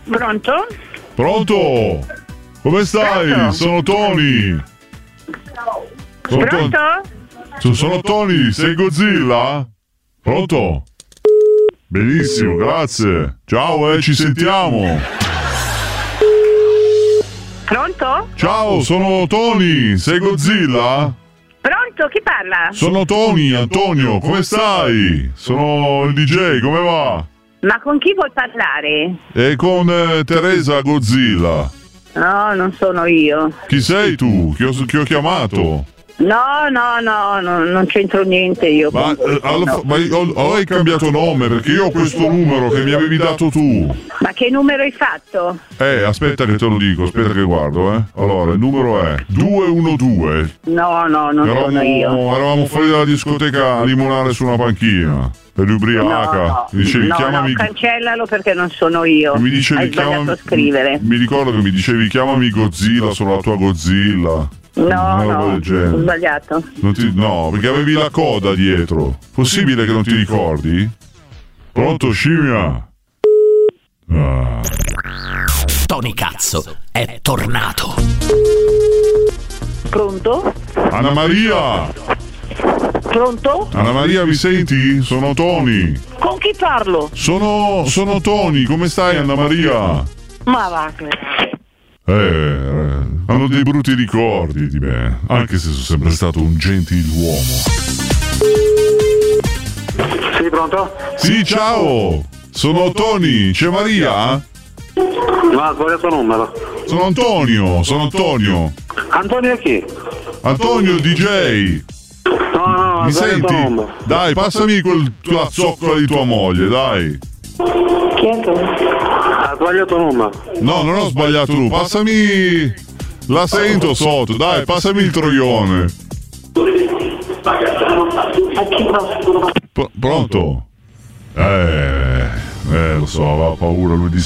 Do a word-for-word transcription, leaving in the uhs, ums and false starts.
Pronto? Pronto? Come stai? Pronto? Sono Tony. Sono Pronto? Ton- sono Tony, sei Godzilla? Pronto? Benissimo, grazie. Ciao, eh, ci sentiamo. Pronto? Ciao, sono Tony, sei Godzilla? Pronto? Chi parla? Sono Tony, Antonio, come stai? Sono il D J, come va? Ma con chi vuoi parlare? E con eh, Teresa Godzilla. No, non sono io. Chi sei tu? Chi ho, chi ho chiamato? No, no, no, no, non c'entro niente io. Ma, con eh, alla no. fa- ma io- ho, hai cambiato nome perché io ho questo numero che mi avevi dato tu. Ma che numero hai fatto? Eh, aspetta che te lo dico, aspetta che guardo, eh. Allora, il numero è due uno due. No, no, non sono io. Eravamo, eravamo fuori dalla discoteca a limonare su una panchina. Per ubriaca. No, no, Mi dicevi no, chiamami. no, cancellalo perché non sono io. mi dicevi Hai sbagliato chiamami. a scrivere. Mi ricordo che mi dicevi chiamami Godzilla, sono la tua Godzilla. No, Una roba no, del genere. ho sbagliato. Non ti- no, perché avevi la coda dietro. Possibile che non ti ricordi? Pronto, scimmia? Ah. Tony Cazzo è tornato. Pronto? Anna Maria! Pronto? Anna Maria, mi senti? Sono Tony. Con chi parlo? Sono, sono Tony, come stai Anna Maria? Ma va. Eh, eh, hanno dei brutti ricordi di me, anche se sono sempre stato un gentiluomo. Sì, pronto? Sì, ciao! Sono Tony, c'è Maria? No, ha sbagliato numero. Sono Antonio, sono Antonio. Antonio chi? Antonio D J. No, no, ha Mi sbagliato senti? numero. Dai, passami quel, quella zoccola di tua moglie, dai. Chi è tu? Ha sbagliato numero. No, non ho sbagliato tu, passami... La sento sotto, dai, passami il troione. P- pronto? Eh, eh, lo so, aveva paura lui di